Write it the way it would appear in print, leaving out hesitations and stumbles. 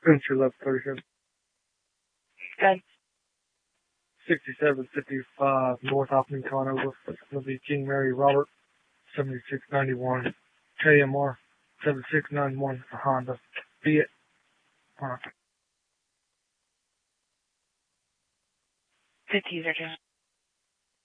Entry left 37. Good. 6755 North Opening Conover. It's going to be King Mary Robert, 7691. KMR, 7691 for Honda. Fiat. 50 user